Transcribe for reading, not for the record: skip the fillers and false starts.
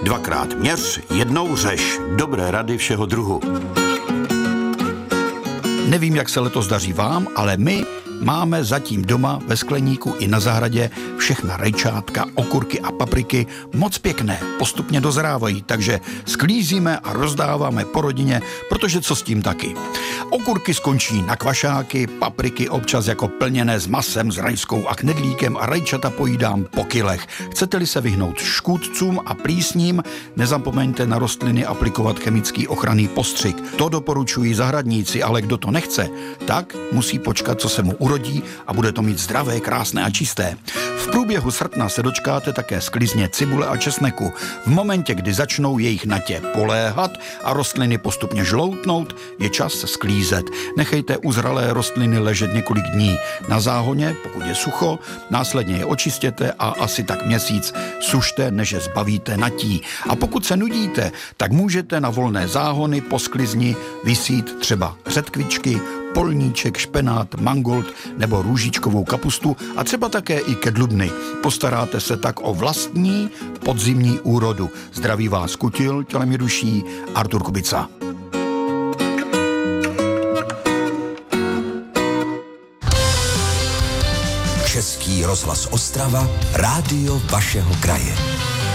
Dvakrát měř, jednou řeš. Dobré rady všeho druhu. Nevím, jak se letos daří vám, ale my máme zatím doma ve skleníku i na zahradě všechna rajčátka, okurky a papriky moc pěkné, postupně dozrávají, takže sklízíme a rozdáváme po rodině, protože co s tím taky. Okurky skončí na kvašáky, papriky občas jako plněné s masem, s rajskou a knedlíkem a rajčata pojídám po kilech. Chcete-li se vyhnout škůdcům a plísním, nezapomeňte na rostliny aplikovat chemický ochranný postřik. To doporučují zahradníci, ale kdo to nechce, tak musí počkat, co se mu urodí a bude to mít zdravé, krásné a čisté. V průběhu srpna se dočkáte také sklizně cibule a česneku. V momentě, kdy začnou jejich natě poléhat a rostliny postupně žloutnout, je čas sklízet. Nechejte uzralé rostliny ležet několik dní na záhoně, pokud je sucho, následně je očistěte a asi tak měsíc sušte, než je zbavíte natí. A pokud se nudíte, tak můžete na volné záhony po sklizni vysít třeba řetkvičky, polníček, špenát, mangold nebo růžičkovou kapustu a třeba také i kedlubny. Postaráte se tak o vlastní podzimní úrodu. Zdraví vás kutil, tělem je duší, Artur Kubica. Český rozhlas Ostrava, rádio vašeho kraje.